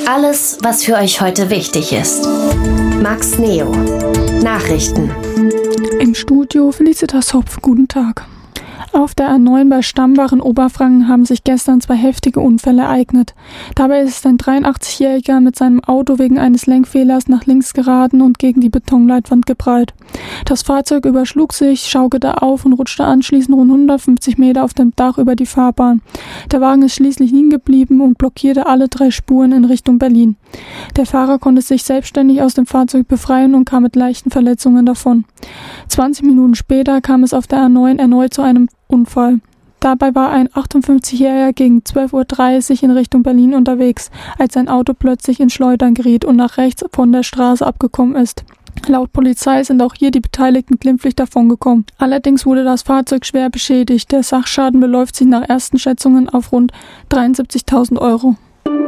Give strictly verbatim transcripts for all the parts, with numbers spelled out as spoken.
Alles, was für euch heute wichtig ist. Max Neo. Nachrichten. Im Studio Felicitas Hopf. Guten Tag. Auf der A neun bei Stambach in Oberfranken haben sich gestern zwei heftige Unfälle ereignet. Dabei ist ein dreiundachtzigjähriger mit seinem Auto wegen eines Lenkfehlers nach links geraten und gegen die Betonleitwand geprallt. Das Fahrzeug überschlug sich, schaukelte auf und rutschte anschließend rund hundertfünfzig Meter auf dem Dach über die Fahrbahn. Der Wagen ist schließlich liegen geblieben und blockierte alle drei Spuren in Richtung Berlin. Der Fahrer konnte sich selbstständig aus dem Fahrzeug befreien und kam mit leichten Verletzungen davon. zwanzig Minuten später kam es auf der A neun erneut zu einem Unfall. Dabei war ein achtundfünfzigjähriger gegen zwölf Uhr dreißig in Richtung Berlin unterwegs, als sein Auto plötzlich ins Schleudern geriet und nach rechts von der Straße abgekommen ist. Laut Polizei sind auch hier die Beteiligten glimpflich davongekommen. Allerdings wurde das Fahrzeug schwer beschädigt. Der Sachschaden beläuft sich nach ersten Schätzungen auf rund dreiundsiebzigtausend Euro.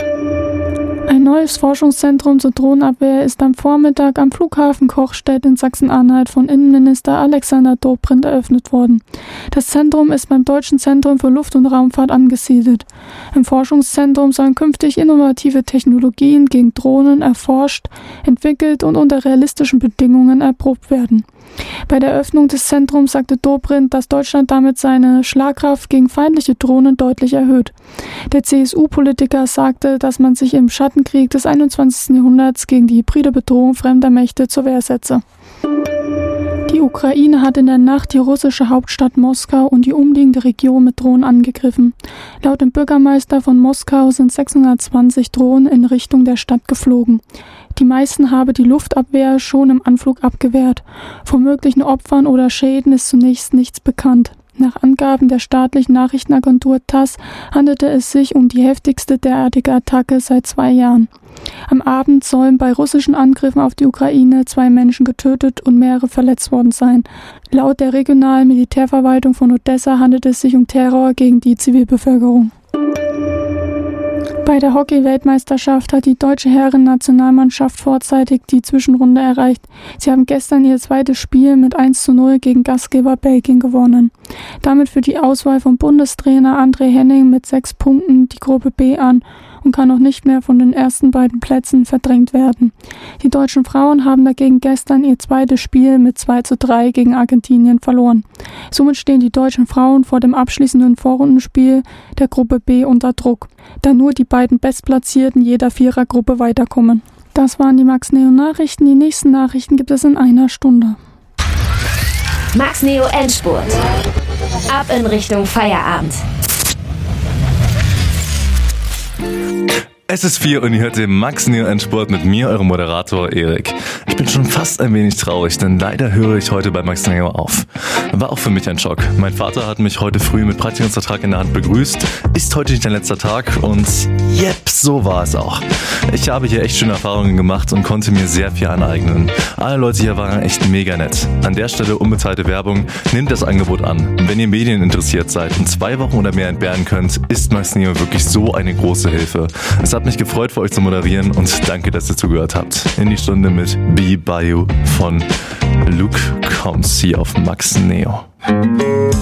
Ein neues Forschungszentrum zur Drohnenabwehr ist am Vormittag am Flughafen Kochstedt in Sachsen-Anhalt von Innenminister Alexander Dobrindt eröffnet worden. Das Zentrum ist beim Deutschen Zentrum für Luft- und Raumfahrt angesiedelt. Im Forschungszentrum sollen künftig innovative Technologien gegen Drohnen erforscht, entwickelt und unter realistischen Bedingungen erprobt werden. Bei der Eröffnung des Zentrums sagte Dobrindt, dass Deutschland damit seine Schlagkraft gegen feindliche Drohnen deutlich erhöht. Der C S U-Politiker sagte, dass man sich im Schattenkrieg des einundzwanzigsten Jahrhunderts gegen die hybride Bedrohung fremder Mächte zur Wehr setze. Die Ukraine hat in der Nacht die russische Hauptstadt Moskau und die umliegende Region mit Drohnen angegriffen. Laut dem Bürgermeister von Moskau sind sechshundertzwanzig Drohnen in Richtung der Stadt geflogen. Die meisten habe die Luftabwehr schon im Anflug abgewehrt. Von möglichen Opfern oder Schäden ist zunächst nichts bekannt. Nach Angaben der staatlichen Nachrichtenagentur TASS handelte es sich um die heftigste derartige Attacke seit zwei Jahren. Am Abend sollen bei russischen Angriffen auf die Ukraine zwei Menschen getötet und mehrere verletzt worden sein. Laut der regionalen Militärverwaltung von Odessa handelt es sich um Terror gegen die Zivilbevölkerung. Bei der Hockey-Weltmeisterschaft hat die deutsche Herren-Nationalmannschaft vorzeitig die Zwischenrunde erreicht. Sie haben gestern ihr zweites Spiel mit eins zu null gegen Gastgeber Belgien gewonnen. Damit führt die Auswahl von Bundestrainer André Henning mit sechs Punkten die Gruppe B an und kann auch nicht mehr von den ersten beiden Plätzen verdrängt werden. Die deutschen Frauen haben dagegen gestern ihr zweites Spiel mit zwei zu drei gegen Argentinien verloren. Somit stehen die deutschen Frauen vor dem abschließenden Vorrundenspiel der Gruppe B unter Druck, da nur die beiden Bestplatzierten jeder Vierergruppe weiterkommen. Das waren die Max Neo Nachrichten. Die nächsten Nachrichten gibt es in einer Stunde. Max Neo Endspurt. Ab in Richtung Feierabend. Es ist vier und ihr hört den Max Neo Endspurt mit mir, eurem Moderator Erik. Ich bin schon fast ein wenig traurig, denn leider höre ich heute bei Max Neo auf. War auch für mich ein Schock. Mein Vater hat mich heute früh mit Praktikumsvertrag in der Hand begrüßt. Ist heute nicht dein letzter Tag und yep, so war es auch. Ich habe hier echt schöne Erfahrungen gemacht und konnte mir sehr viel aneignen. Alle Leute hier waren echt mega nett. An der Stelle unbezahlte Werbung, nehmt das Angebot an. Wenn ihr Medien interessiert seid und zwei Wochen oder mehr entbehren könnt, ist Max Neo wirklich so eine große Hilfe. Es hat mich gefreut, für euch zu moderieren und danke, dass ihr zugehört habt. In die Stunde mit Be By You von Luke kommt sie auf Max Neo.